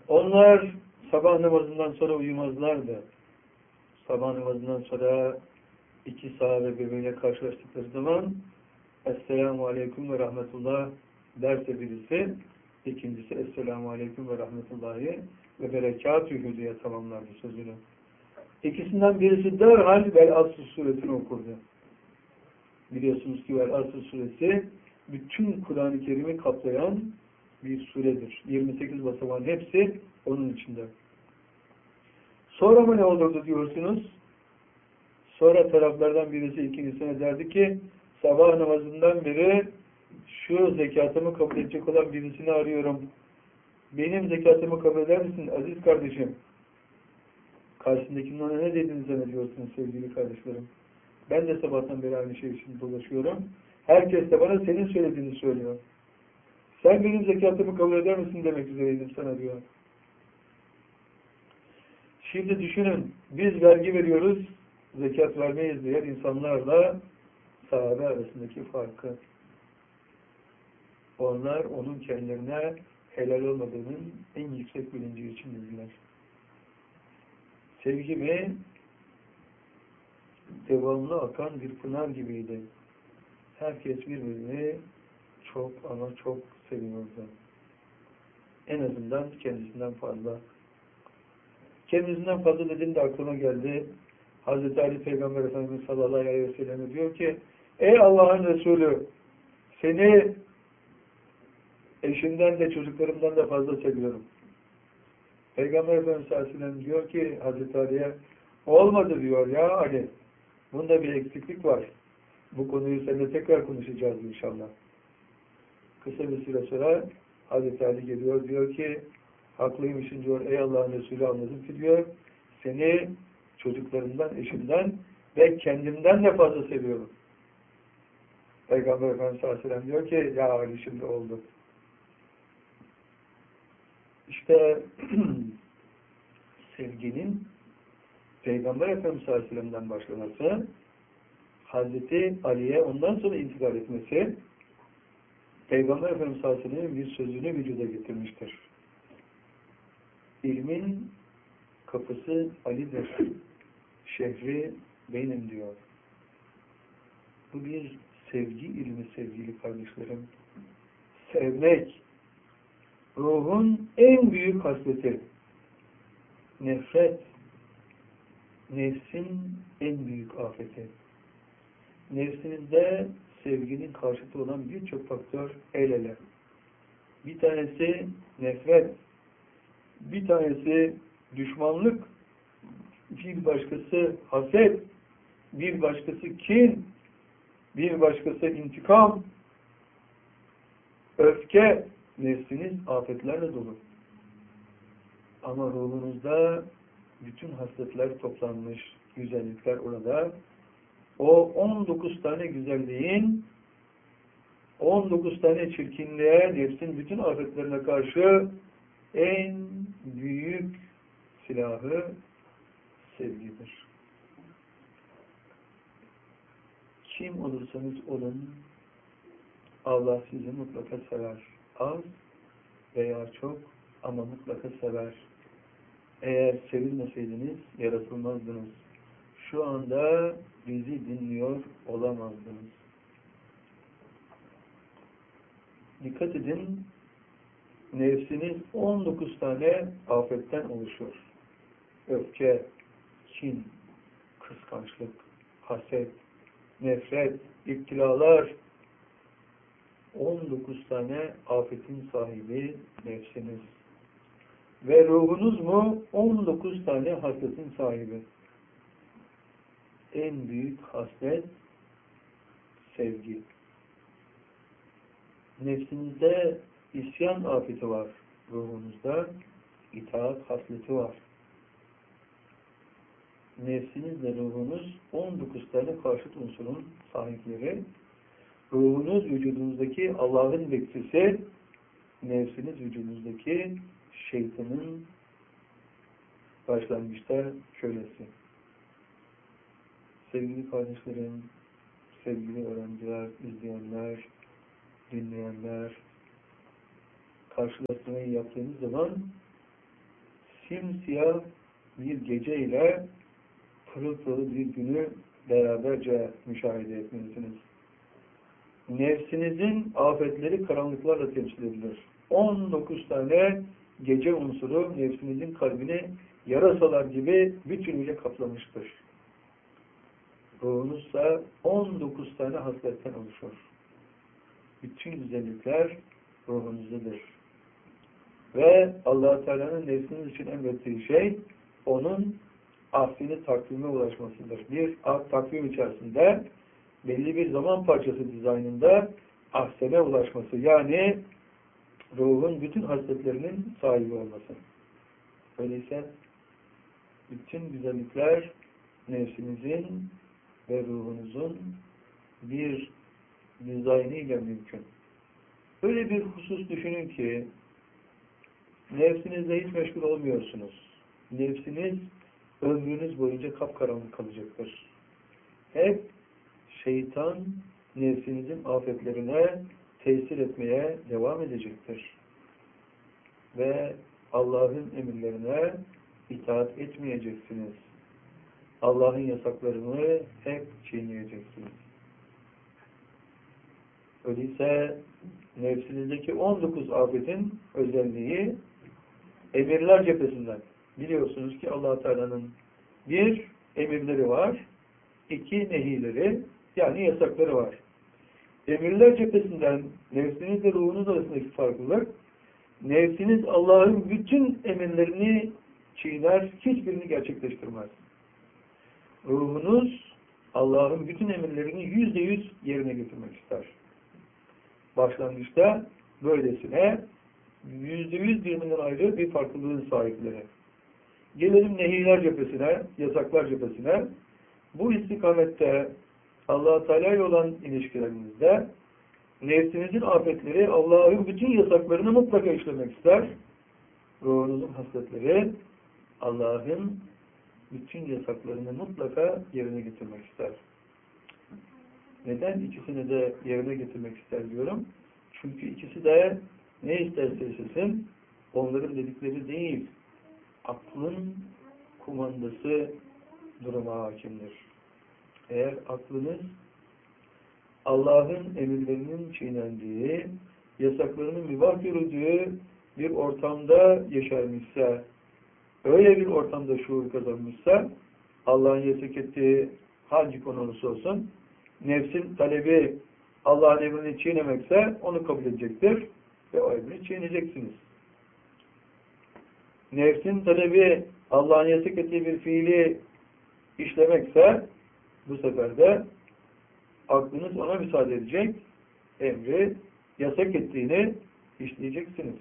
Onlar sabah namazından sonra uyumazlardı. Sabah namazından sonra iki sahabe birbiriyle karşılaştıkları zaman Esselamu Aleyküm ve Rahmetullah derse birisi, ikincisi Esselamu Aleyküm ve Rahmetullahi ve Berekatühü diye tamamlardı sözünü. İkisinden birisi derhal Vel-Asr suresini okurdu. Biliyorsunuz ki Vel-Asr suresi bütün Kur'an-ı Kerim'i kaplayan bir suredir. 28 basamağın hepsi onun içinde. Sonra mı ne olurdu diyorsunuz? Sonra taraflardan birisi ikincisine derdi ki sabah namazından beri şu zekatımı kabul edecek olan birisini arıyorum. Benim zekatımı kabul eder misin aziz kardeşim? Karşısındakinin ona ne dediğini zannediyorsunuz sevgili kardeşlerim. Ben de sabahtan beri aynı şey için dolaşıyorum. Herkes de bana senin söylediğini söylüyor. Sen benim zekatımı kabul eder misin demek üzereydim sana diyor. Şimdi düşünün, biz vergi veriyoruz, zekat vermeyiz diğer insanlarla sahabe arasındaki farkı. Onlar onun kendilerine helal olmadığının en yüksek bilinci için dediler. Sevgimi devamlı akan bir pınar gibiydi. Herkes birbirini çok ama çok seviyordu. En azından kendisinden fazla. Kendisinden fazla dediğimde aklıma geldi. Hazreti Ali Peygamber Efendimiz sallallahu aleyhi ve sellem diyor ki ey Allah'ın Resulü seni eşimden de çocuklarımdan da fazla seviyorum. Peygamber Efendimiz sallallahu aleyhi ve sellem diyor ki Hazreti Ali'ye olmadı diyor ya Ali. Bunda bir eksiklik var. Bu konuyu seninle tekrar konuşacağız inşallah. Kısa bir süre sonra Hazreti Ali geliyor diyor ki haklıymışsın diyor ey Allah'ın Resulü anladım ki diyor seni çocuklarımdan, eşimden ve kendimden de fazla seviyorum. Peygamber Efendimiz sallallahu aleyhi ve sellem diyor ki ya Ali şimdi oldu. İşte sevginin Peygamber Efendimiz sallallahu aleyhi ve sellem'den başlaması Hazreti Ali'ye ondan sonra intikal etmesi Peygamber Efendimiz sallallahu aleyhi ve sellem'in bir sözünü vücuda getirmiştir. İlmin kapısı Ali'dir. Şehri benim diyor. Bu bir sevgi ilmi sevgili kardeşlerim. Sevmek ruhun en büyük hasleti. Nefret nefsin en büyük afeti. Nefsinizde sevginin karşıtı olan birçok faktör el ele. Bir tanesi nefret, bir tanesi düşmanlık, bir başkası haset, bir başkası kin, bir başkası intikam, öfke, nefsiniz afetlerle dolu. Ama ruhunuzda bütün hasletler toplanmış, güzellikler orada. O 19 tane güzelliğin 19 tane çirkinliğe, nefsin bütün afetlerine karşı en büyük silahı sevgidir. Kim olursanız olun, Allah sizi mutlaka sever. Az veya çok ama mutlaka sever. Eğer sevilmeseydiniz yaratılmazdınız. Şu anda bizi dinliyor olamazdınız. Dikkat edin, nefsiniz 19 tane afetten oluşuyor. Öfke, kin, kıskançlık, haset, nefret, iptilalar, 19 tane afetin sahibi nefsiniz. Ve ruhunuz mu 19 tane hasletin sahibi. En büyük haslet sevgi. Nefsinizde isyan afeti var. Ruhunuzda itaat hasleti var. Nefsinizle ruhunuz 19 tane karşıt unsurun sahipleri. Ruhunuz vücudunuzdaki Allah'ın bekçisi, nefsiniz vücudunuzdaki şeytanın başlangıçta kölesi. Sevgili kardeşlerim, sevgili öğrenciler, izleyenler, dinleyenler, karşılaştırmayı yaptığınız zaman simsiyah bir gece ile pırıl pırıl bir günü beraberce müşahede etmelisiniz. Nefsinizin afetleri karanlıklarla temsil edilir. 19 tane gece unsuru nefsinizin kalbini yarasalar gibi bütünüyle kaplamıştır. Ruhunuzsa 19 tane hasletten oluşur. Bütün güzellikler ruhunuzdadır. Ve Allah Teala'nın nefsiniz için emrettiği şey onun ahsini takvime ulaşmasıdır. Bir takvim içerisinde belli bir zaman parçası dizaynında ahsene ulaşması, yani ruhun bütün hasletlerinin sahibi olması. Öyleyse bütün güzellikler nefsinizin ve ruhunuzun bir dizaynıyla mümkün. Öyle bir husus düşünün ki nefsinizle hiç meşgul olmuyorsunuz. Nefsiniz ömrünüz boyunca kapkaranlık kalacaktır. Hep şeytan nefsinizin afetlerine tesir etmeye devam edecektir. Ve Allah'ın emirlerine itaat etmeyeceksiniz. Allah'ın yasaklarını hep çiğneyeceksiniz. Öyleyse nefsinizdeki 19 afetin özelliği emirler cephesinden. Biliyorsunuz ki Allah Teala'nın bir emirleri var, iki nehileri, yani yasakları var. Emirler cephesinden nefsinizle ruhunuz arasındaki farklılık, nefsiniz Allah'ın bütün emirlerini çiğner, hiçbirini gerçekleştirmez. Ruhunuz Allah'ın bütün emirlerini %100 yerine getirmek ister. Başlangıçta böylesine %100 birbirinden ayrı bir farklılığın sahipleri. Gelelim nehiler cephesine, yasaklar cephesine. Bu istikamette Allah-u Teala ile olan ilişkilerinizde nefsinizin afetleri Allah'ın bütün yasaklarını mutlaka işlemek ister. Ruhunuzun hasletleri Allah'ın bütün yasaklarını mutlaka yerine getirmek ister. Neden ikisini de yerine getirmek ister diyorum? Çünkü ikisi de ne isterse istesin, onların dedikleri değil, aklın kumandası duruma hakimdir. Eğer aklınız Allah'ın emirlerinin çiğnendiği, yasaklarının mübah görüldüğü bir ortamda yaşarmışsa, öyle bir ortamda şuur kazanmışsa, Allah'ın yasak ettiği hangi konu olursa olsun, nefsin talebi Allah'ın emrini çiğnemekse onu kabul edecektir ve o emri çiğneyeceksiniz. Nefsin talebi Allah'ın yasak ettiği bir fiili işlemekse bu sefer de aklınız ona müsaade edecek, emri yasak ettiğini işleyeceksiniz.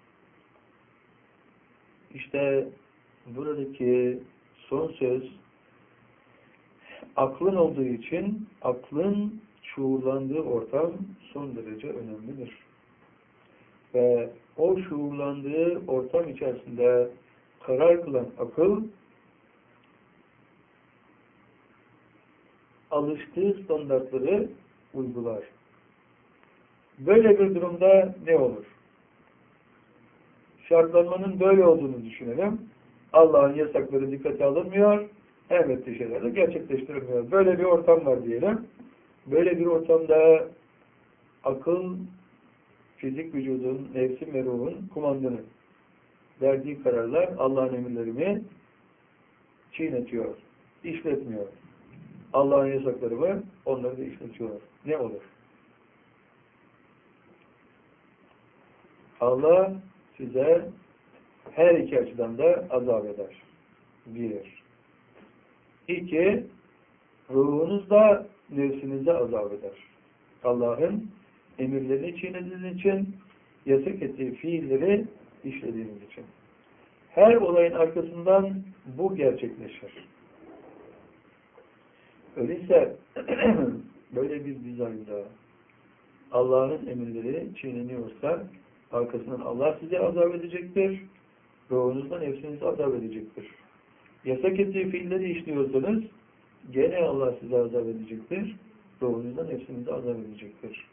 İşte buradaki son söz aklın olduğu için aklın şuurlandığı ortam son derece önemlidir. Ve o şuurlandığı ortam içerisinde karar kılan akıl alıştığı standartları uygular. Böyle bir durumda ne olur? Şartlanmanın böyle olduğunu düşünelim. Allah'ın yasakları dikkate alınmıyor, emrettiği şeyler de gerçekleştirilmiyor. Böyle bir ortam var diyelim. Böyle bir ortamda akıl, fizik vücudun, nefsin ve ruhun kumandanı verdiği kararlar Allah'ın emirlerini çiğnetiyor, işletmiyor. Allah'ın yasakları var, onları da işletiyor. Ne olur? Allah size her iki açıdan da azap eder. Bir. İki, ruhunuzda, nefsinizde azap eder. Allah'ın emirlerini çiğnediğiniz için, yasak ettiği fiilleri işlediğiniz için. Her olayın arkasından bu gerçekleşir. Öyleyse böyle bir dizaynda Allah'ın emirleri çiğneniyorsa arkasından Allah size azap edecektir. Ruhunuzdan nefsinizi azap edecektir. Yasak ettiği fiilleri işliyorsanız gene Allah size azap edecektir. Ruhunuzdan nefsinizi azap edecektir.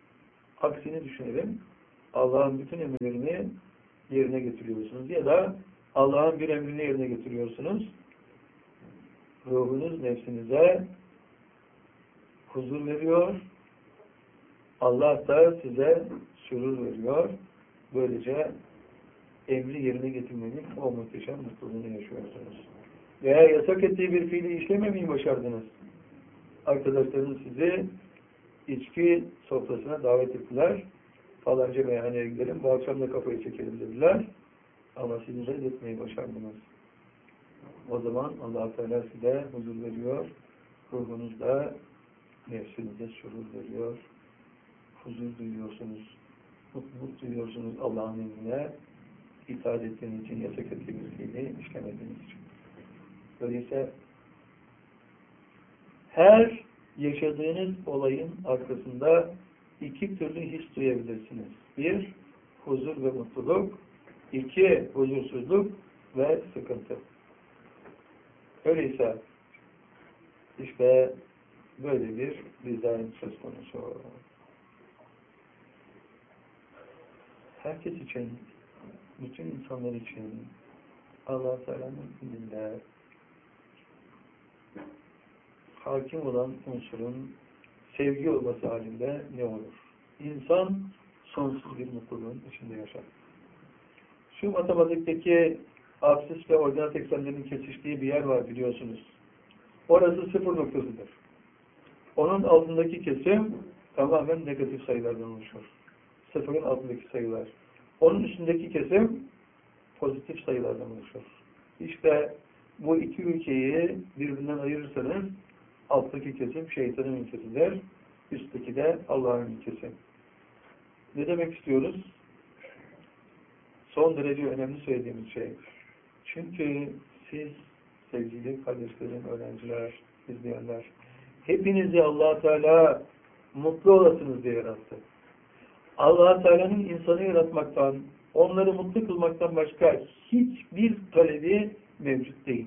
Aksini düşünelim. Allah'ın bütün emirlerini yerine getiriyorsunuz ya da Allah'ın bir emrini yerine getiriyorsunuz. Ruhunuz nefsinize huzur veriyor. Allah da size sürur veriyor. Böylece emri yerine getirmenin o muhteşem mutluluğunu yaşıyorsunuz. Veya yasak ettiği bir fiili işlememeyi başardınız. Arkadaşlarınız sizi içki sofrasına davet ettiler. Falanca meyhaneye gidelim, bu akşam da kafayı çekelim dediler. Ama sizi reddetmeyi başardınız. O zaman Allah Teala size huzur veriyor. Ruhunuzda, nefsinize sürur veriyor. Huzur duyuyorsunuz. Mutluluk duyuyorsunuz Allah'ın emrine. İtaat ettiğiniz için, yasak ettiğiniz fiili işlemediğiniz için. Öyleyse her yaşadığınız olayın arkasında iki türlü his duyabilirsiniz. Bir, huzur ve mutluluk. İki, huzursuzluk ve sıkıntı. Öyleyse işte böyle bir dizayn söz konusu. Herkes için, bütün insanlar için Allah Teala'nın dilinde hakim olan unsurun sevgi olması halinde ne olur? İnsan sonsuz bir mutluluğun içinde yaşar. Şu matematikteki absis ve ordinat eksenlerinin kesiştiği bir yer var biliyorsunuz. Orası sıfır noktasıdır. Onun altındaki kesim tamamen negatif sayılardan oluşur. Sıfırın altındaki sayılar. Onun üstündeki kesim pozitif sayılardan oluşur. İşte bu iki ülkeyi birbirinden ayırırsanız alttaki kesim şeytanın ülkesidir. Üstteki de Allah'ın ülkesi. Ne demek istiyoruz? Son derece önemli söylediğimiz şey. Çünkü siz sevgili kardeşlerim, öğrenciler, izleyenler, hepinizi Allah Teala mutlu olasınız diye yarattı. Allah Teala'nın insanı yaratmaktan, onları mutlu kılmaktan başka hiçbir talebi mevcut değil.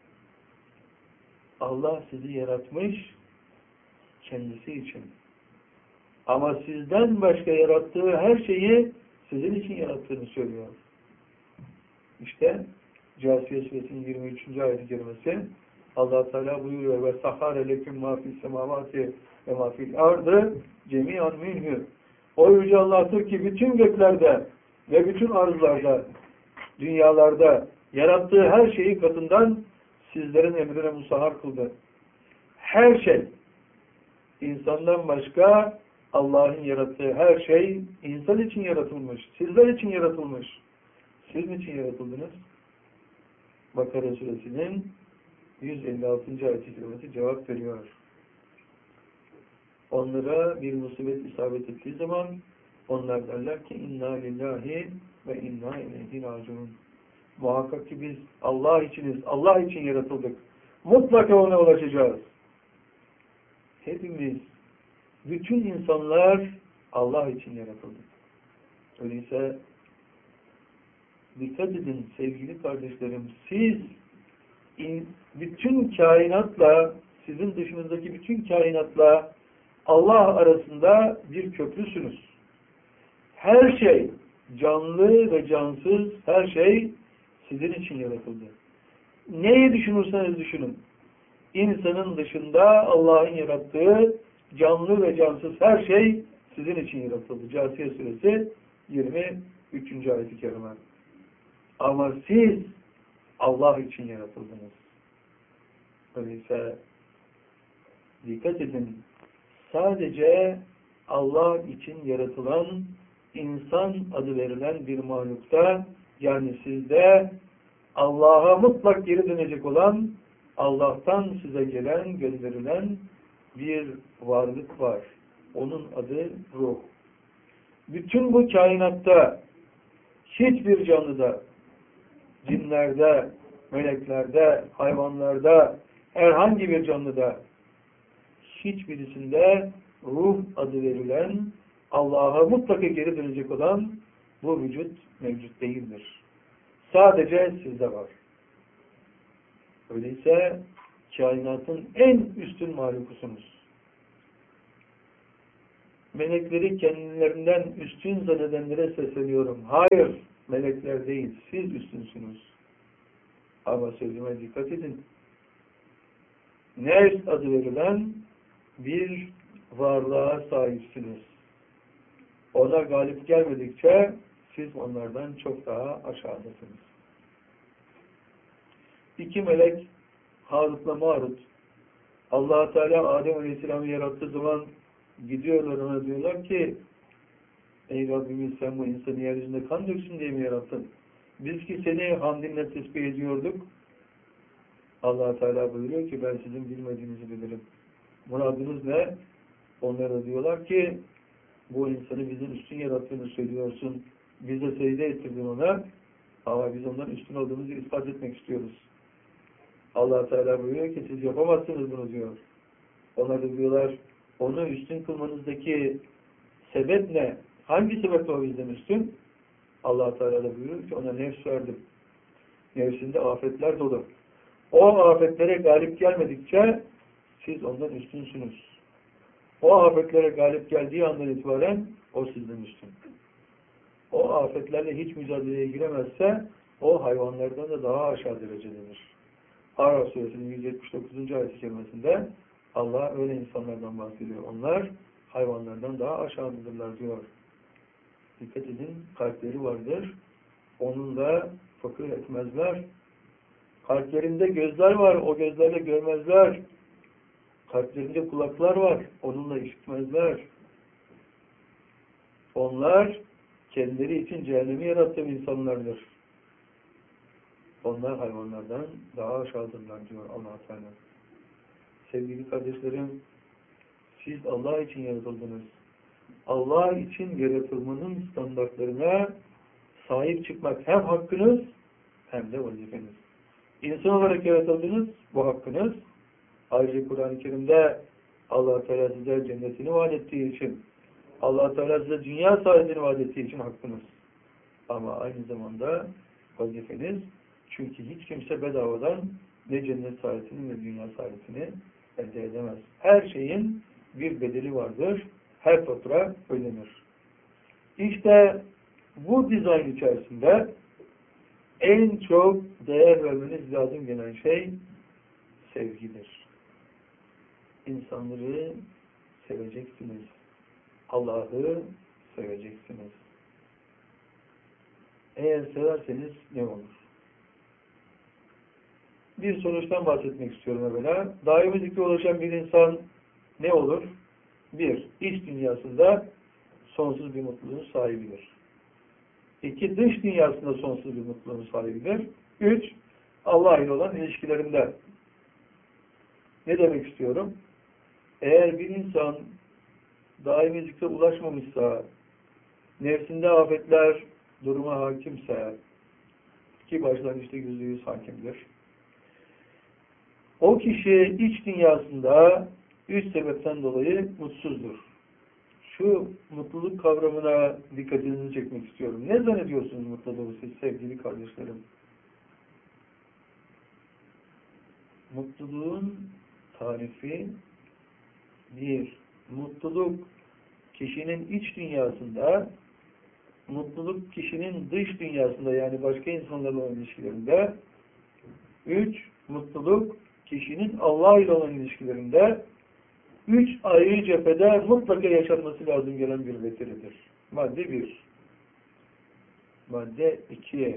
Allah sizi yaratmış kendisi için. Ama sizden başka yarattığı her şeyi sizin için yarattığını söylüyor. İşte Câsiye Suresinin 23. ayet-i kerimesi Allah Teala buyuruyor ve sahâre leküm mâ fis semâvâti ve mâ fil ardı cemî'an minhü. O yüce Allah'tır ki bütün göklerde ve bütün arzlarda, dünyalarda yarattığı her şeyi katından sizlerin emrine musahhar kıldı. Her şey, insandan başka Allah'ın yarattığı her şey insan için yaratılmış, sizler için yaratılmış. Siz niçin yaratıldınız? Bakara Suresinin 156. ayet-i kerimesi cevap veriyor. Onlara bir musibet isabet ettiği zaman onlar derler ki inna lillahi ve inna ileyhi raciun. Muhakkak ki biz Allah içiniz, Allah için yaratıldık. Mutlaka ona ulaşacağız. Hepimiz, bütün insanlar Allah için yaratıldık. Öyleyse dikkat edin sevgili kardeşlerim, siz bütün kainatla, sizin dışınızdaki bütün kainatla Allah arasında bir köprüsünüz. Her şey, canlı ve cansız her şey sizin için yaratıldı. Neyi düşünürseniz düşünün. İnsanın dışında Allah'ın yarattığı canlı ve cansız her şey sizin için yaratıldı. Câsiye Suresi 23. ayet-i kerime. Ama siz Allah için yaratıldınız. Öyleyse dikkat edin. Sadece Allah için yaratılan insan adı verilen bir mahlukta, yani sizde Allah'a mutlak geri dönecek olan, Allah'tan size gelen, gönderilen bir varlık var. Onun adı ruh. Bütün bu kainatta hiçbir canlıda, cinlerde, meleklerde, hayvanlarda, herhangi bir canlıda hiçbirisinde ruh adı verilen, Allah'a mutlaka geri dönecek olan bu vücut mevcut değildir. Sadece sizde var. Öyleyse kainatın en üstün mahlukusunuz. Melekleri kendilerinden üstün zannedenlere sesleniyorum. Hayır, melekler değil, siz üstünsünüz. Ama sözüme dikkat edin. Nefs adı verilen bir varlığa sahipsiniz. Ona galip gelmedikçe siz onlardan çok daha aşağıdasınız. İki melek Harut'la Marut, Allah-u Teala Adem Aleyhisselam'ı yarattığı zaman gidiyorlar ona, diyorlar ki ey Rabbimiz, sen bu insanı yeryüzünde kan döksün diye mi yarattın? Biz ki seni hamdinle tesbih ediyorduk. Allah Teala buyuruyor ki ben sizin bilmediğinizi bilirim. Muradınız ne? Onlara diyorlar ki bu insanı bizim üstün yarattığını söylüyorsun. Biz de secde ettirdin ona. Ama biz ondan üstün olduğumuzu ispat etmek istiyoruz. Allah Teala buyuruyor ki siz yapamazsınız bunu diyor. Onlar da diyorlar onu üstün kılmanızdaki sebep ne? Hangi sebeple o bizden üstün? Allah Teala da buyuruyor ki ona nefs verdim. Nefsinde afetler dolu. O afetlere galip gelmedikçe siz ondan üstünsünüz. O afetlere galip geldiği andan itibaren o sizden üstün. O afetlerle hiç mücadeleye giremezse o hayvanlardan da daha aşağı derecededir. Araf suresinin 179. ayet-i kerimesinde Allah öyle insanlardan bahsediyor. Onlar hayvanlardan daha aşağıdadırlar diyor. Dikkat edin, kalpleri vardır. Onunla fakir etmezler. Kalplerinde gözler var, o gözlerle görmezler. Kalplerinde kulaklar var, onunla işitmezler. Onlar kendileri için cehennemi yaratan insanlardır. Onlar hayvanlardan daha aşağıdırlar diyor Allah-u Teala. Sevgili kardeşlerim, siz Allah için yaratıldınız. Allah için yaratılmanın standartlarına sahip çıkmak hem hakkınız hem de vazifeniz. İnsan olarak yaratıldınız, bu hakkınız. Ayrıca Kur'an-ı Kerim'de Allah Teala size cennetini vaat ettiği için, Allah Teala size dünya saadetini vaat ettiği için hakkınız. Ama aynı zamanda vazifeniz. Çünkü hiç kimse bedavadan ne cennet saadetini ne dünya saadetini elde edemez. Her şeyin bir bedeli vardır. Her fatura ödenir. İşte bu dizayn içerisinde en çok değer vermeniz lazım gelen şey sevgidir. İnsanları seveceksiniz. Allah'ı seveceksiniz. Eğer severseniz ne olur? Bir sonuçtan bahsetmek istiyorum evvela. Daimi zikre ulaşan bir insan ne olur? Bir, iç dünyasında sonsuz bir mutluluğun sahibidir. İki, dış dünyasında sonsuz bir mutluluğun sahibidir. Üç, Allah ile olan ilişkilerinde. Ne demek istiyorum? Eğer bir insan daimi zikre ulaşmamışsa, nefsinde afetler duruma hakimse, ki başlangıçta %100 hakimdir, o kişi iç dünyasında üç sebepten dolayı mutsuzdur. Şu mutluluk kavramına dikkatinizi çekmek istiyorum. Ne zannediyorsunuz mutluluğu siz sevgili kardeşlerim? Mutluluğun tarifi bir, mutluluk kişinin iç dünyasında, mutluluk kişinin dış dünyasında yani başka insanlarla olan ilişkilerinde. Üç, mutluluk kişinin Allah ile olan ilişkilerinde. Üç ayrı cephede mutlaka yaşanması lazım gelen bir vetiridir. Madde 1. Madde 2.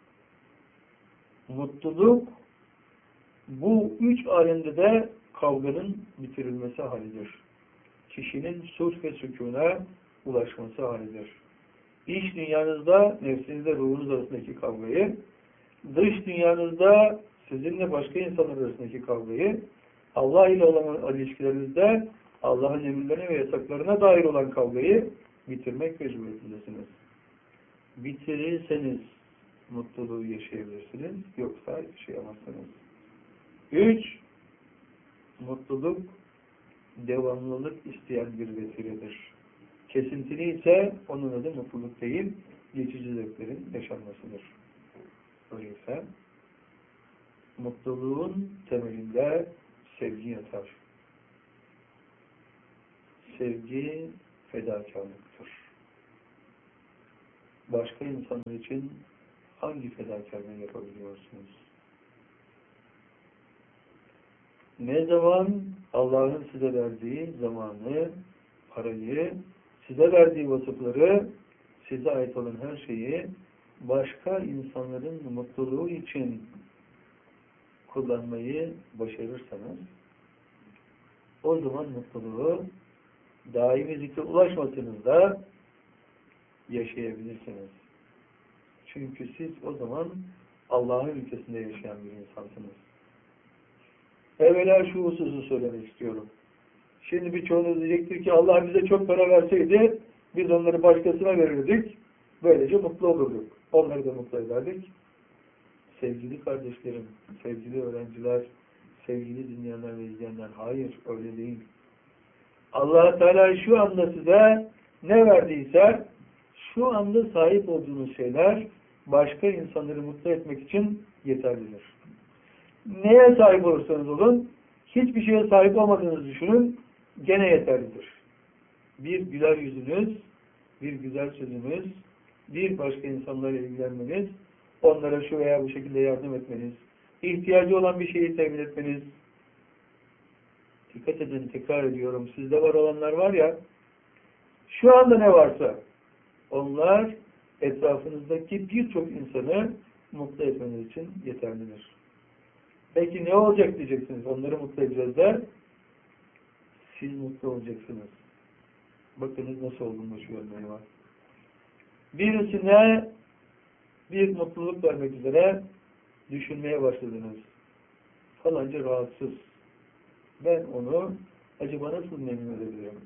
Mutluluk bu üç alemde de kavganın bitirilmesi halidir. Kişinin sulh ve sükûna ulaşması halidir. İç dünyanızda nefsinizle ruhunuz arasındaki kavgayı, dış dünyanızda sizinle başka insanlar arasındaki kavgayı, Allah ile olan ilişkilerinizde Allah'ın emirlerine ve yasaklarına dair olan kavgayı bitirmek mecburiyetindesiniz. Bitirirseniz mutluluğu yaşayabilirsiniz, yoksa yaşayamazsınız. 3. Mutluluk devamlılık isteyen bir vesiledir. Kesintili ise onun adı mutluluk değil, geçici zevklerin yaşanmasıdır. Öyleyse mutluluğun temelinde sevgi yatar. Sevgi fedakarlıktır. Başka insanlar için hangi fedakarlığı yapabiliyorsunuz? Ne zaman Allah'ın size verdiği zamanı, parayı, size verdiği vasıfları, size ait olan her şeyi başka insanların mutluluğu için kullanmayı başarırsanız, o zaman mutluluğu daimi zikre ulaşmasanız da yaşayabilirsiniz. Çünkü siz o zaman Allah'ın ülkesinde yaşayan bir insansınız. Evvela şu hususu söylemek istiyorum. Şimdi birçoğunuz diyecektir ki Allah bize çok para verseydi biz onları başkasına verirdik. Böylece mutlu olurduk. Onları da mutlu ederdik. Sevgili kardeşlerim, sevgili öğrenciler, sevgili dinleyenler ve izleyenler, hayır öyle değil. Allah Teala şu anda size ne verdiyse şu anda sahip olduğunuz şeyler başka insanları mutlu etmek için yeterlidir. Neye sahip olursanız olun, hiçbir şeye sahip olmadığınızı düşünün, gene yeterlidir. Bir güler yüzünüz, bir güzel sözünüz, bir başka insanlarla ilgilenmeniz, onlara şu veya bu şekilde yardım etmeniz, ihtiyacı olan bir şeyi temin etmeniz. Dikkat edin, tekrar ediyorum, sizde var olanlar var ya, şu anda ne varsa, onlar etrafınızdaki birçok insanı mutlu etmeniz için yeterlidir. Peki ne olacak diyeceksiniz, onları mutlu edeceğiz de, siz mutlu olacaksınız. Bakınız nasıl olduğunu şu örneği var. Birisine bir mutluluk vermek üzere düşünmeye başladınız. Falanca rahatsız. Ben onu acaba nasıl memnun edebilirim?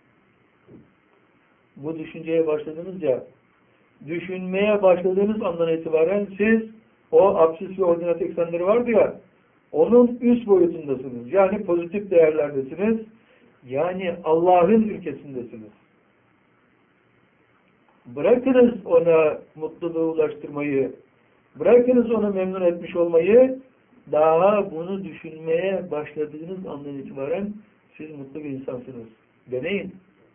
Bu düşünceye başladığınızca, düşünmeye başladığınız andan itibaren siz o absis ve ordinat eksenleri vardı ya, onun üst boyutundasınız. Yani pozitif değerlerdesiniz. Yani Allah'ın ülkesindesiniz. Bırakınız ona mutluluğu ulaştırmayı, bırakınız onu memnun etmiş olmayı, daha bunu düşünmeye başladığınız andan itibaren siz mutlu bir insansınız. Deneyin.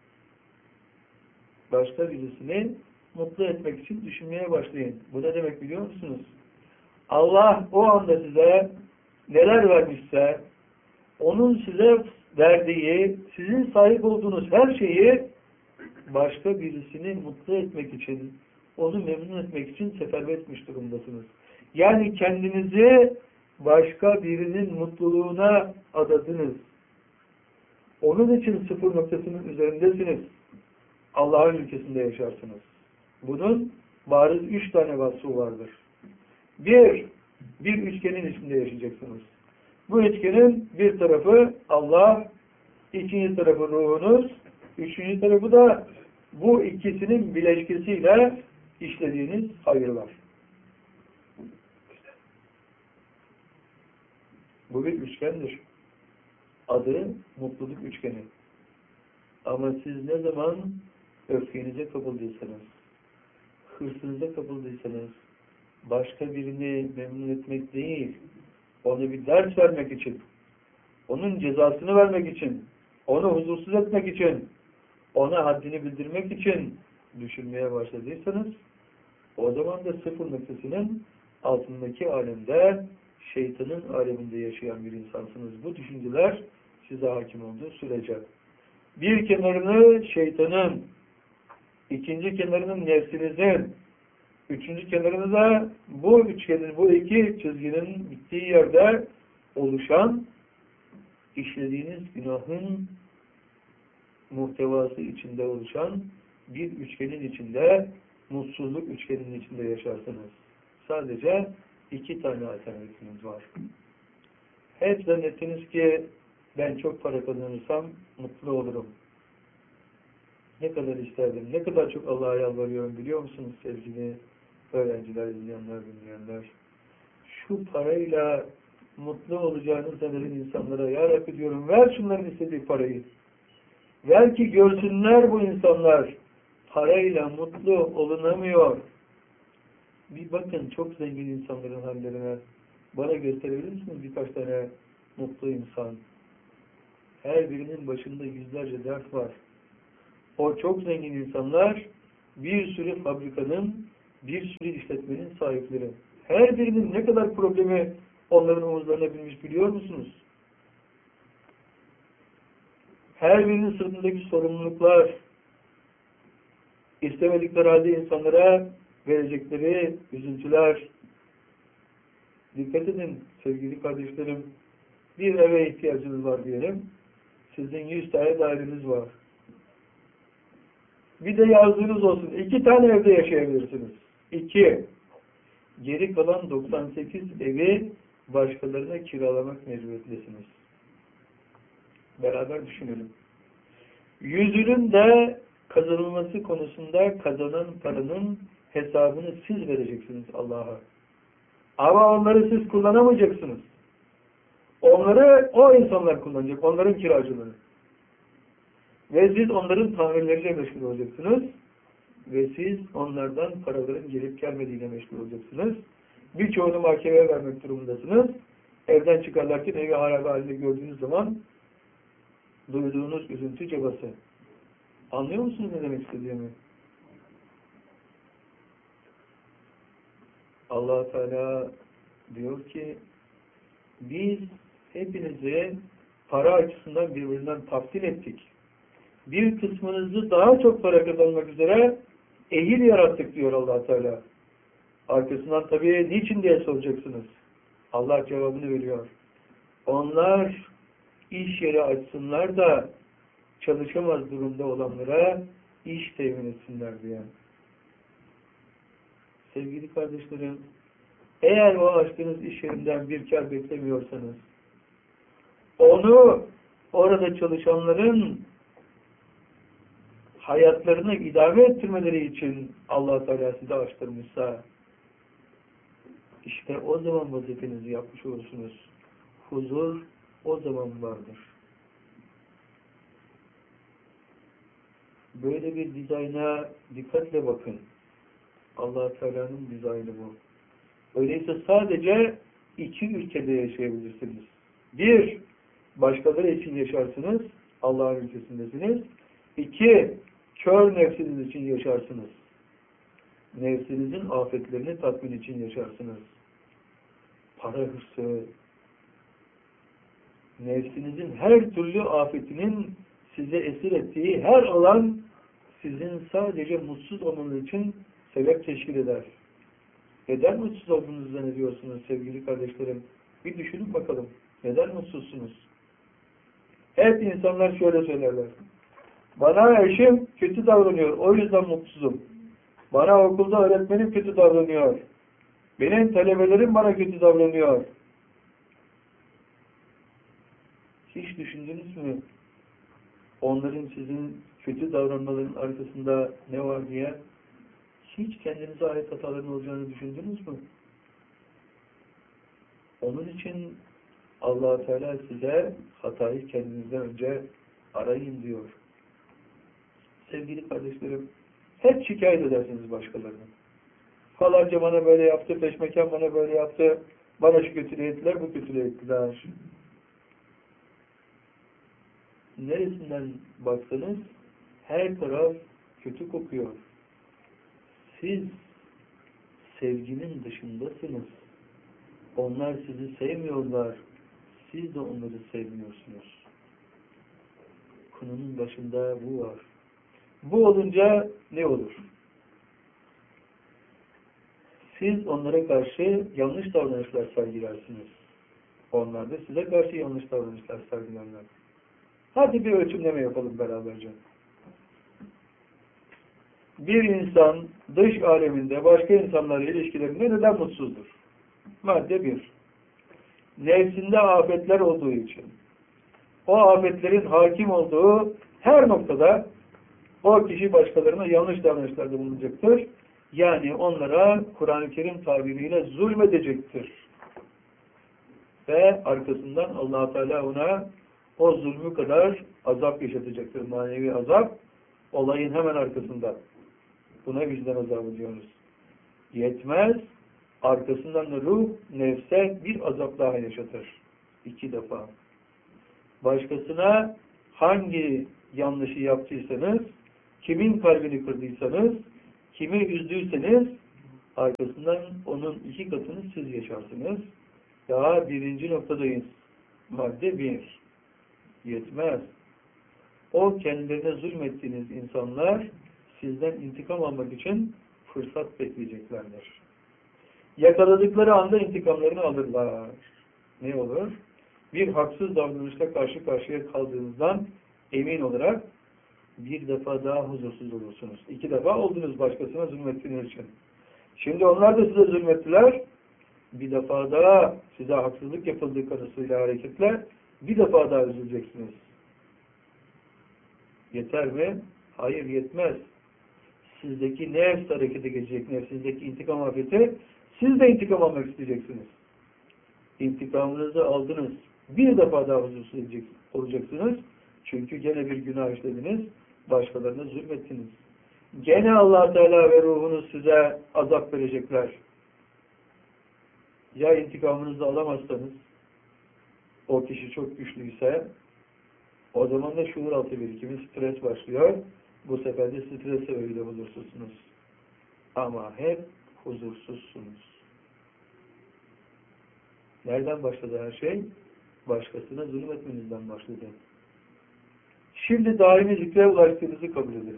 Başka birisini mutlu etmek için düşünmeye başlayın. Bu ne demek biliyor musunuz? Allah o anda size neler vermişse, onun size verdiği, sizin sahip olduğunuz her şeyi başka birisini mutlu etmek için, onu memnun etmek için seferber etmiş durumdasınız. Yani kendinizi başka birinin mutluluğuna adadınız. Onun için sıfır noktasının üzerindesiniz. Allah'ın ülkesinde yaşarsınız. Bunun bariz 3 tane vasfı vardır. Bir üçgenin içinde yaşayacaksınız. Bu üçgenin bir tarafı Allah, ikinci tarafı ruhunuz, üçüncü tarafı da bu ikisinin bileşkesiyle işlediğiniz hayırlar. Bu bir üçgendir. Adı mutluluk üçgeni. Ama siz ne zaman öfkenize kapıldıysanız, hırsınıza kapıldıysanız, başka birini memnun etmek değil, ona bir ders vermek için, onun cezasını vermek için, onu huzursuz etmek için, ona haddini bildirmek için düşünmeye başladıysanız, o zaman da sıfır noktasının altındaki alemde, şeytanın aleminde yaşayan bir insansınız. Bu düşünceler size hakim olduğu sürece. Bir kenarını şeytanın, ikinci kenarının nefsinizin, üçüncü kenarını da bu üçgenin, bu iki çizginin bittiği yerde oluşan, işlediğiniz günahın muhtevası içinde oluşan bir üçgenin içinde, mutsuzluk üçgenin içinde yaşarsınız. Sadece 2 tane alternatifiniz var. Hep zannettiniz ki ben çok para kazanırsam mutlu olurum. Ne kadar isterdim, ne kadar çok Allah'a yalvarıyorum biliyor musunuz sevgili öğrenciler, izleyenler, dinleyenler? Şu parayla mutlu olacağını zanneden insanlara ya Rabbi diyorum, ver şunların istediği parayı. Ver ki görsünler bu insanlar. Parayla mutlu olunamıyor. Bir bakın çok zengin insanların hallerine. Bana gösterebilir misiniz birkaç tane mutlu insan? Her birinin başında yüzlerce dert var. O çok zengin insanlar bir sürü fabrikanın, bir sürü işletmenin sahipleri. Her birinin ne kadar problemi onların omuzlarına binmiş biliyor musunuz? Her birinin sırtındaki sorumluluklar, istemedikleri halde insanlara verecekleri üzüntüler. Dikkat edin sevgili kardeşlerim. Bir eve ihtiyacınız var diyelim. Sizin 100 tane daireniz var. Bir de yazdığınız olsun. 2 tane evde yaşayabilirsiniz. 2. Geri kalan 98 evi başkalarına kiralamak mecburiyetlisiniz. Beraber düşünelim. 100'ünün de kazanılması konusunda kazanan paranın hesabını siz vereceksiniz Allah'a. Ama onları siz kullanamayacaksınız. Onları o insanlar kullanacak. Onların kiracıları. Ve siz onların tamirleriyle meşgul olacaksınız. Ve siz onlardan paraların gelip gelmediğine meşgul olacaksınız. Birçoğunu mahkemeye vermek durumundasınız. Evden çıkarlarken evi harabe halinde gördüğünüz zaman duyduğunuz üzüntü cabası. Anlıyor musunuz ne demek istediğimi? Allah Teala diyor ki biz hepinizi para açısından birbirinden tafsil ettik. Bir kısmınızı daha çok para kazanmak üzere ehil yarattık diyor Allah Teala. Arkasından tabii niçin diye soracaksınız. Allah cevabını veriyor. Onlar iş yeri açsınlar da çalışamaz durumda olanlara iş temin etsinler diye. Sevgili kardeşlerim, eğer o açtığınız iş yerinden bir kar beklemiyorsanız, onu orada çalışanların hayatlarını idame ettirmeleri için Allah Teala size açtırmışsa, işte o zaman vazifenizi yapmış olursunuz. Huzur o zaman vardır. Böyle bir dizayna dikkatle bakın. Allah Teala'nın dizaynı bu. Öyleyse sadece 2 ülkede yaşayabilirsiniz. 1, başkaları için yaşarsınız. Allah'ın ülkesindesiniz. 2, kör nefsiniz için yaşarsınız. Nefsinizin afetlerini tatmin için yaşarsınız. Para hırsı, nefsinizin her türlü afetinin size esir ettiği her alan sizin sadece mutsuz olmanız için sebep teşkil eder. Neden mutsuz olduğunuzu zannediyorsunuz sevgili kardeşlerim? Bir düşünün bakalım. Neden mutsuzsunuz? Hep insanlar şöyle söylerler. Bana eşim kötü davranıyor. O yüzden mutsuzum. Bana okulda öğretmenim kötü davranıyor. Benim talebelerim bana kötü davranıyor. Hiç düşündünüz mü? Onların sizin kötü davranmaların arkasında ne var diye? Hiç kendinize ait hataların olacağını düşündünüz mü? Onun için Allah Teala size hatayı kendinizden önce arayın diyor. Sevgili kardeşlerim, hep şikayet edersiniz başkalarına. Falanca bana böyle yaptı, peşmekan bana böyle yaptı, bana şu kötülüğü ettiler, bu kötülüğü ettiler. Neresinden baksanız her taraf kötü kokuyor. Siz sevginin dışındasınız. Onlar sizi sevmiyorlar. Siz de onları sevmiyorsunuz. Konunun başında bu var. Bu olunca ne olur? Siz onlara karşı yanlış davranışlar sergilersiniz. Onlar da size karşı yanlış davranışlar sergilerler. Hadi bir ölçümleme yapalım beraberce. Bir insan dış aleminde başka insanlarla ilişkilerinde neden mutsuzdur? Madde 1. Nefsinde afetler olduğu için. O afetlerin hakim olduğu her noktada o kişi başkalarına yanlış davranışlarda bulunacaktır. Yani onlara Kur'an-ı Kerim tabiriyle zulmedecektir. Ve arkasından Allah Teala ona o zulmü kadar azap yaşatacaktır. Manevi azap olayın hemen arkasında. Buna vicdan azabı diyoruz. Yetmez. Arkasından da ruh, nefse bir azap daha yaşatır. 2 defa. Başkasına hangi yanlışı yaptıysanız, kimin kalbini kırdıysanız, kimi üzdüyseniz, arkasından onun 2 katını siz yaşarsınız. Daha 1. noktadayız. Madde 1. Yetmez. o kendilerine zulmettiğiniz insanlar sizden intikam almak için fırsat bekleyeceklerdir. Yakaladıkları anda intikamlarını alırlar. Ne olur? Bir haksız davranışla karşı karşıya kaldığınızdan emin olarak bir defa daha huzursuz olursunuz. 2 defa oldunuz başkasına zulmettiğiniz için. Şimdi onlar da size zulmettiler. Bir defa daha size haksızlık yapıldığı kanısıyla hareketle bir defa daha üzüleceksiniz. Yeter mi? Hayır, yetmez. Sizdeki nefs harekete geçecek, nefsinizdeki intikam afeti, siz de intikam almak isteyeceksiniz. İntikamınızı aldınız. Bir defa daha huzursuz olacaksınız. Çünkü gene bir günah işlediniz, başkalarına zulmettiniz. Gene Allah Teala ve ruhunuz size azap verecekler. Ya intikamınızı alamazsanız, o kişi çok güçlüyse, o zaman da şuur altı birikimi, stres başlıyor. Bu sefer de stres sebebiyle huzursuzsunuz. Ama hep huzursuzsunuz. Nereden başladı her şey? Başkasına zulmetmenizden başladı. Şimdi daimi zikre ulaştığınızı kabul edelim.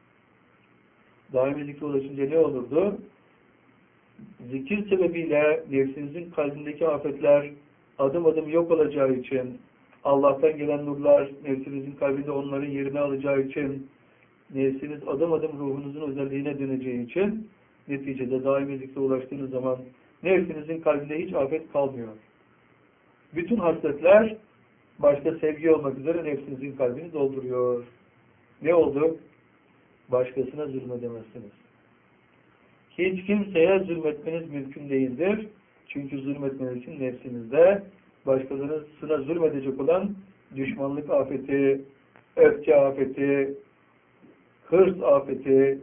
Daimi zikre ulaşınca ne olurdu? Zikir sebebiyle nefsinizin kalbindeki afetler adım adım yok olacağı için, Allah'tan gelen nurlar nefsinizin kalbinde onların yerini alacağı için, nefsiniz adım adım ruhunuzun özelliğine döneceği için, neticede daimi zikre ulaştığınız zaman nefsinizin kalbinde hiç afet kalmıyor. Bütün hasletler başta sevgi olmak üzere nefsinizin kalbini dolduruyor. Ne oldu? Başkasına zulmedemezsiniz. Hiç kimseye zulmetmeniz mümkün değildir. Çünkü zulmetmeniz için nefsinizde başkalarına zulmedecek olan düşmanlık afeti, öfke afeti, hırs afeti,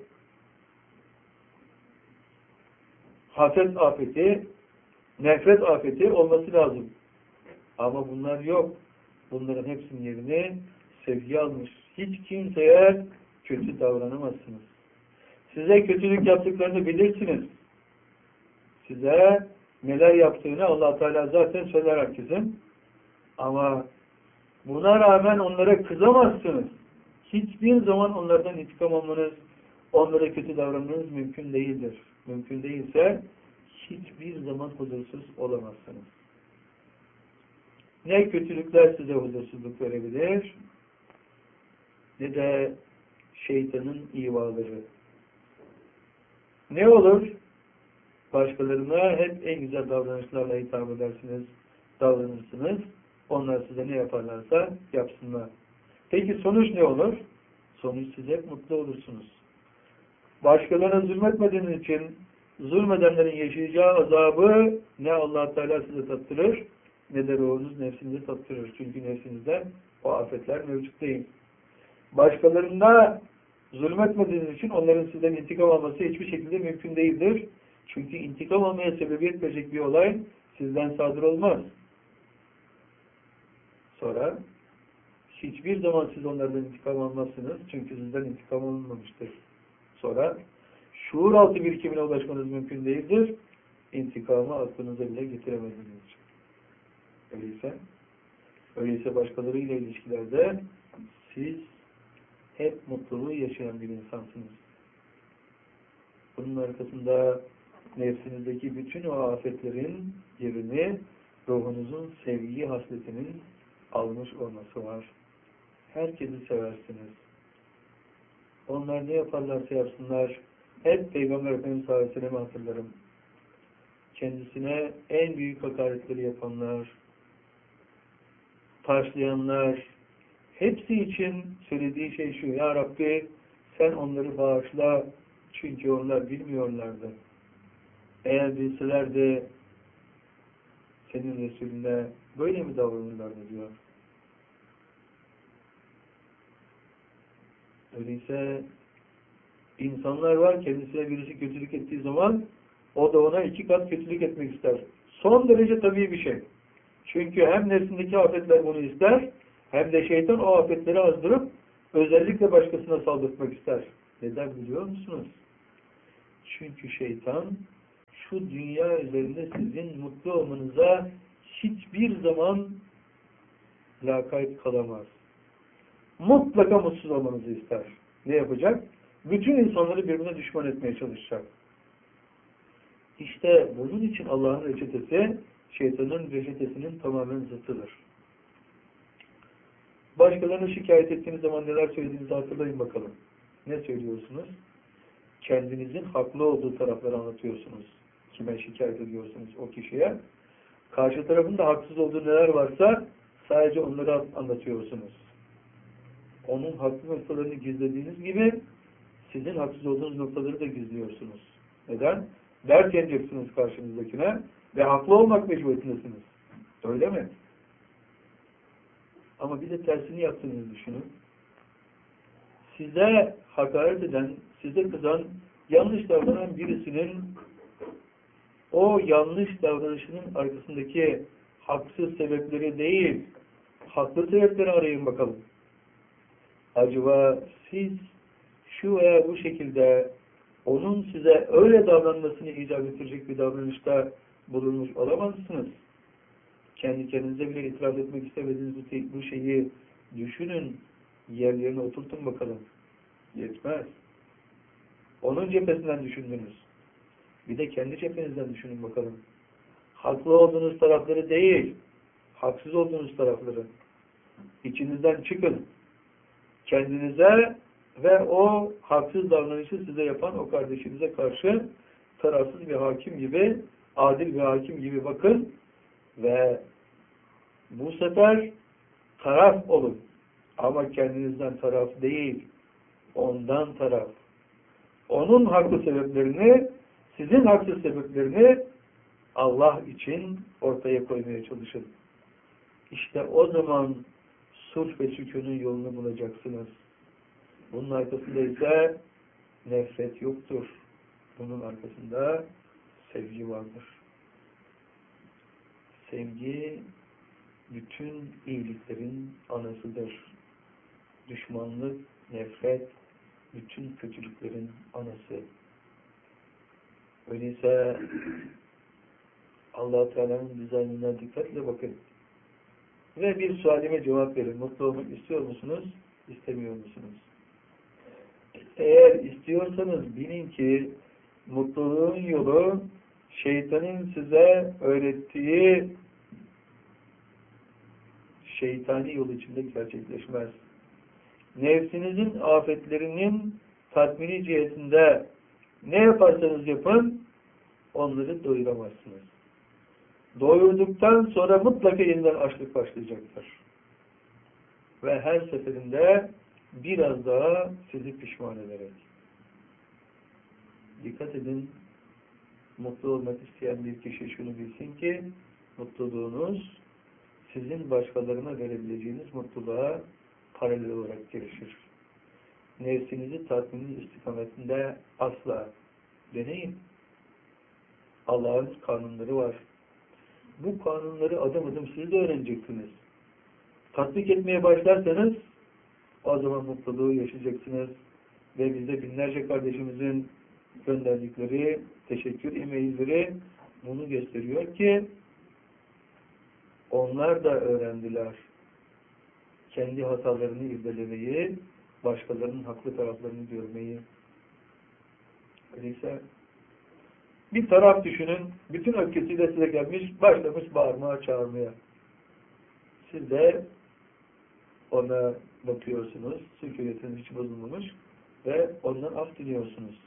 haset afeti, nefret afeti olması lazım. Ama bunlar yok. Bunların hepsinin yerini sevgi almış. Hiç kimseye kötü davranamazsınız. Size kötülük yaptıklarını bilirsiniz. Size neler yaptığını Allah Teala zaten söyler herkesin. Ama buna rağmen onlara kızamazsınız. Hiçbir zaman onlardan intikam almanız, onlara kötü davranmanız mümkün değildir. Mümkün değilse hiçbir zaman huzursuz olamazsınız. Ne kötülükler size huzursuzluk verebilir, ne de şeytanın ivaları. Ne olur? Başkalarına hep en güzel davranışlarla hitap edersiniz, davranırsınız. Onlar size ne yaparlarsa yapsınlar. Peki sonuç ne olur? Sonuç siz hep mutlu olursunuz. Başkalarına zulmetmediğiniz için zulmedenlerin yaşayacağı azabı ne Allah Teala size tattırır, ne de ruhunuz nefsinize tattırır. Çünkü nefsinizde o afetler mevcut değil. Başkalarına zulmetmediğiniz için onların sizden intikam alması hiçbir şekilde mümkün değildir. Çünkü intikam almaya sebebiyet verecek bir olay sizden sadır olmaz. Sonra hiçbir zaman siz onlardan intikam almazsınız. Çünkü sizden intikam alınmamıştır. Sonra şuur altı birikimine ulaşmanız mümkün değildir. İntikamı aklınıza bile getiremediğiniz için. Öyleyse başkalarıyla ilişkilerde siz hep mutluluğu yaşayan bir insansınız. Bunun arkasında nefsinizdeki bütün o afetlerin yerini ruhunuzun sevgi hasletinin almış olması var. Herkesi seversiniz. Onlar ne yaparlarsa yapsınlar. Hep Peygamber Efendimiz sallallahu aleyhi ve sellem'i hatırlarım. Kendisine en büyük hakaretleri yapanlar, taşlayanlar, hepsi için söylediği şey şu: Ya Rabbi, sen onları bağışla, çünkü onlar bilmiyorlardı. Eğer bilselerdi senin Resulüne böyle mi davranırlardı diyor. Öyleyse insanlar var, kendisine birisi kötülük ettiği zaman o da ona 2 kat kötülük etmek ister. Son derece tabii bir şey. Çünkü hem nefsindeki afetler bunu ister, hem de şeytan o afetleri azdırıp özellikle başkasına saldırtmak ister. Neden biliyor musunuz? Çünkü şeytan şu dünya üzerinde sizin mutlu olmanıza hiçbir zaman lakayt kalamaz. mutlaka mutsuz olmanızı ister. Ne yapacak? Bütün insanları birbirine düşman etmeye çalışacak. İşte bunun için Allah'ın reçetesi, şeytanın reçetesinin tamamen zıttıdır. Başkalarını şikayet ettiğiniz zaman neler söylediğinizi hatırlayın bakalım. Ne söylüyorsunuz? Kendinizin haklı olduğu tarafları anlatıyorsunuz. Kime şikayet ediyorsunuz? O kişiye. Karşı tarafın da haksız olduğu neler varsa sadece onları anlatıyorsunuz. Onun haklı noktalarını gizlediğiniz gibi sizin haksız olduğunuz noktaları da gizliyorsunuz. Neden? Dert yeneceksiniz karşınızdakine ve haklı olmak mecburiyetindesiniz. Öyle mi? Ama bir de tersini yaptığınızı düşünün. Size hakaret eden, size kızan, yanlış davranan birisinin o yanlış davranışının arkasındaki haksız sebepleri değil, haklı sebepleri arayın bakalım. Acaba siz şu veya bu şekilde onun size öyle davranmasını icap ettirecek bir davranışta bulunmuş olamazsınız. Kendi kendinize bile itiraz etmek istemediğiniz bu şeyi düşünün, yerlerine oturtun bakalım. Yetmez. Onun cephesinden düşündünüz. Bir de kendi cephenizden düşünün bakalım. Haklı olduğunuz tarafları değil, haksız olduğunuz tarafları. İçinizden çıkın. Kendinize ve o haksız davranışı size yapan o kardeşinize karşı tarafsız bir hakim gibi, adil bir hakim gibi bakın ve bu sefer taraf olun. Ama kendinizden taraf değil, ondan taraf. Onun haklı sebeplerini, sizin haksız sebeplerini Allah için ortaya koymaya çalışın. İşte o zaman sulh ve sükûnun yolunu bulacaksınız. Bunun arkasında ise nefret yoktur. Bunun arkasında sevgi vardır. Sevgi bütün iyiliklerin anasıdır. Düşmanlık, nefret bütün kötülüklerin anası. Öyleyse Allah-u Teala'nın dizaynına dikkatle bakın. Ve bir sualime cevap verin. Mutlu olmak istiyor musunuz? İstemiyor musunuz? Eğer istiyorsanız bilin ki mutluluğun yolu şeytanın size öğrettiği şeytani yol içinde gerçekleşmez. Nefsinizin afetlerinin tatmini cihetinde ne yaparsanız yapın onları doyuramazsınız. Doyurduktan sonra mutlaka yeniden açlık başlayacaktır. Ve her seferinde biraz daha sizi pişman ederek. Dikkat edin, mutlu olmak isteyen bir kişi şunu bilsin ki, mutluluğunuz sizin başkalarına verebileceğiniz mutluluğa paralel olarak gelişir. Nefsinizi tatminin istikametinde asla deneyin. Allah'ın kanunları var. Bu kanunları adım adım siz de öğreneceksiniz. Tatbik etmeye başlarsanız o zaman mutluluğu yaşayacaksınız. Ve bize binlerce kardeşimizin gönderdikleri teşekkür e-mailleri bunu gösteriyor ki onlar da öğrendiler. Kendi hatalarını irdelemeyi, başkalarının haklı taraflarını görmeyi. Öyleyse bir taraf düşünün, bütün öfkesiyle size gelmiş, başlamış bağırmaya, çağırmaya. Siz de ona bakıyorsunuz, sükunetiniz hiç bozulmamış ve ondan af diliyorsunuz.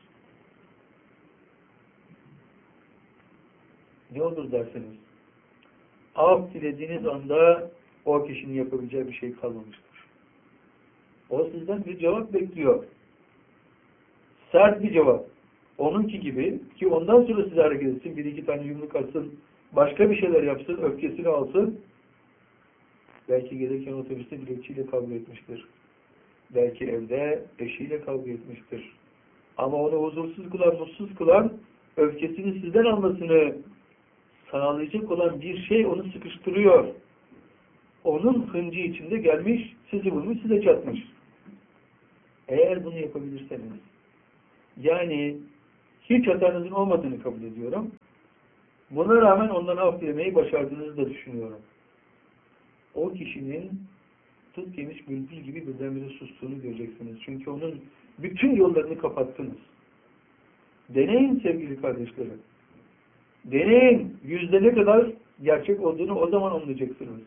Ne olur derseniz, af dilediğiniz anda o kişinin yapabileceği bir şey kalmamıştır. O sizden bir cevap bekliyor. Sert bir cevap. Onunki gibi ki ondan sonra size hareket etsin, bir iki tane yumruk atsın, başka bir şeyler yapsın, öfkesini alsın. Belki gelirken otobüste biletçiyle kavga etmiştir. Belki evde eşiyle kavga etmiştir. Ama onu huzursuz kılan, mutsuz kılan, öfkesini sizden almasını sağlayacak olan bir şey onu sıkıştırıyor. Onun hıncı içinde gelmiş, sizi vurmuş, size çatmış. Eğer bunu yapabilirseniz, yani hiç hatanızın olmadığını kabul ediyorum. Buna rağmen ondan af dilemeyi başardığınızı da düşünüyorum. O kişinin tut yemiş bülbül gibi birdenbire sustuğunu göreceksiniz. Çünkü onun bütün yollarını kapattınız. Deneyin sevgili kardeşlerim. Deneyin. Yüzde ne kadar gerçek olduğunu o zaman anlayacaksınız.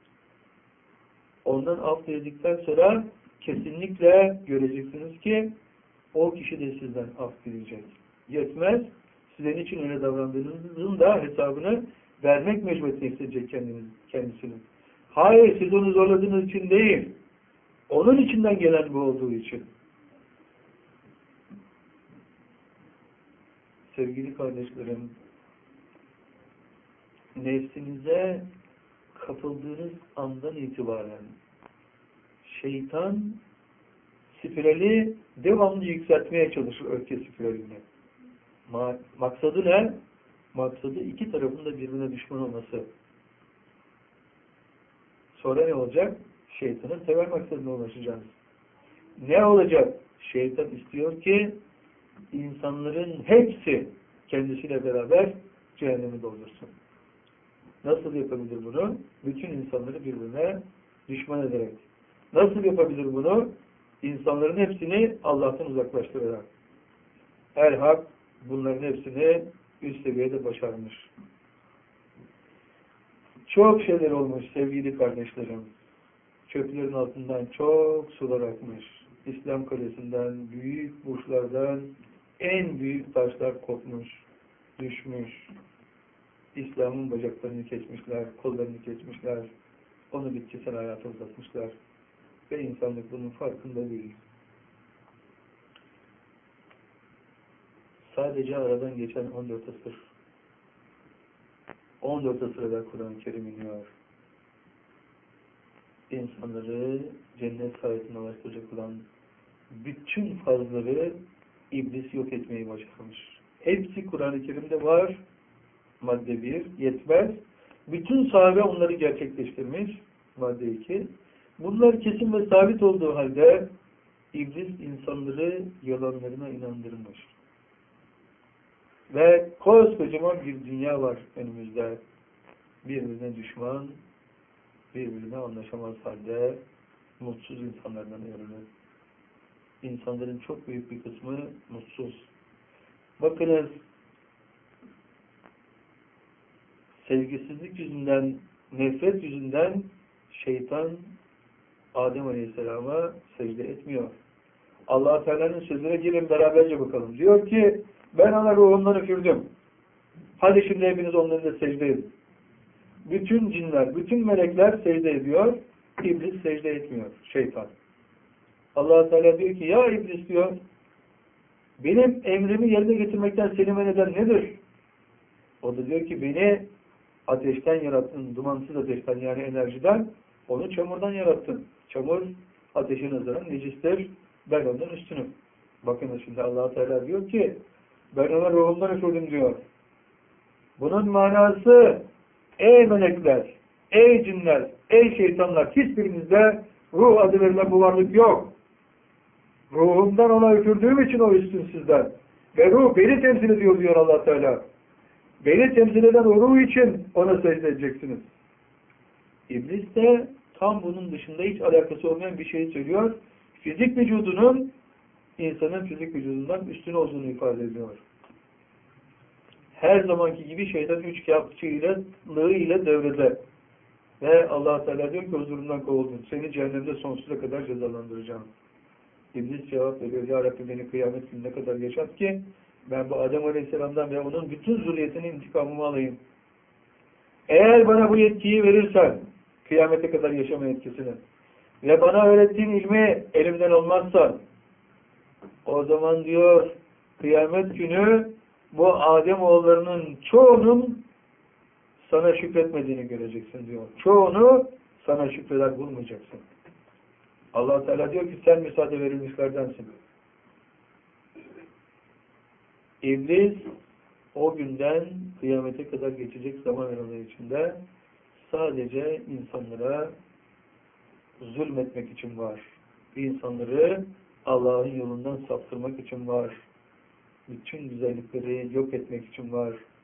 Ondan af diledikten sonra kesinlikle göreceksiniz ki o kişi de sizden af dileyecek. Yetmez. Sizin için öyle davrandığınızın da hesabını vermek mecburiyeti hissedecek kendisini. Hayır, siz onu zorladığınız için değil. Onun içinden gelen bu olduğu için. Sevgili kardeşlerim, nefsinize kapıldığınız andan itibaren şeytan spirali devamlı yükseltmeye çalışır, öfke spiralini. Maksadı ne? Maksadı iki tarafın da birbirine düşman olması. Sonra ne olacak? Şeytanın temel maksadına ulaşacağız. Ne olacak? Şeytan istiyor ki insanların hepsi kendisiyle beraber cehennemi doldursun. Nasıl yapabilir bunu? Bütün insanları birbirine düşman ederek. Nasıl yapabilir bunu? İnsanların hepsini Allah'tan uzaklaştırarak. El-Hak bunların hepsini üst seviyede başarmış. Çok şeyler olmuş sevgili kardeşlerim. Çöplerin altından çok sular akmış. İslam kalesinden, büyük burçlardan en büyük taşlar kopmuş, düşmüş. İslam'ın bacaklarını kesmişler, kollarını kesmişler. Onu bitkisel hayata uzatmışlar. Ve insanlık bunun farkında değil. Sadece aradan geçen 14 asır. 14 asırda Kur'an-ı Kerim iniyor. İnsanları cennet sahibine ulaştıracak olan bütün fazları iblis yok etmeyi başarmış. Hepsi Kur'an-ı Kerim'de var. Madde 1. Yetmez. Bütün sahabe onları gerçekleştirmiş. Madde 2. Bunlar kesin ve sabit olduğu halde iblis insanları yalanlarına inandırmış. Ve koskocaman bir dünya var önümüzde. Birbirine düşman, birbirine anlaşamaz halde mutsuz insanlardan ayrılır. İnsanların çok büyük bir kısmı mutsuz. Bakınız, sevgisizlik yüzünden, nefret yüzünden şeytan Adem Aleyhisselam'a secde etmiyor. Allah Teala'nın sözüne girin beraberce bakalım. Diyor ki ben ona ruhumdan üfürdüm. Hadi şimdi hepiniz onların da secde edin. Bütün cinler, bütün melekler secde ediyor. İblis secde etmiyor. Şeytan. Allah Teala diyor ki ya İblis diyor benim emrimi yerine getirmekten seni men eden nedir? O da diyor ki beni ateşten yarattın. Dumansız ateşten yani enerjiden. Onu çamurdan yarattın. Çamur ateşin nazaran necistir. Ben ondan üstünüm. Bakın şimdi Allah Teala diyor ki ben ona ruhumdan üfürdüm diyor. Bunun manası ey melekler, ey cinler, ey şeytanlar hiçbirinizde ruh adı verilen bu varlık yok. Ruhumdan ona üfürdüğüm için o üstün sizden. Ve ruh beni temsil ediyor diyor Allah Teala. Beni temsil eden o ruh için ona secde edeceksiniz. İblis de tam bunun dışında hiç alakası olmayan bir şey söylüyor. Fizik vücudunun insanın fizik vücudundan üstün olduğunu ifade ediyor. Her zamanki gibi şeytan üç kağıtçılığı ile devrede. Ve Allah Teala diyor ki huzurundan kovuldun. Seni cehennemde sonsuza kadar cezalandıracağım. İblis cevap veriyor. Ya Rabbi beni kıyamet gününe kadar yaşat ki ben bu Adem Aleyhisselam'dan ve onun bütün zürriyetinin intikamımı alayım. Eğer bana bu yetkiyi verirsen kıyamete kadar yaşama yetkisini ve bana öğrettiğin ilmi elimden olmazsa o zaman diyor kıyamet günü bu Adem oğullarının çoğunun sana şükretmediğini göreceksin diyor. Çoğunu sana şükreder bulmayacaksın. Allah Teala diyor ki sen müsaade verilmişlerdensin. İblis o günden kıyamete kadar geçecek zaman aralığı içinde sadece insanlara zulmetmek için var. İnsanları Allah'ın yolundan saptırmak için var. Bütün güzellikleri yok etmek için var.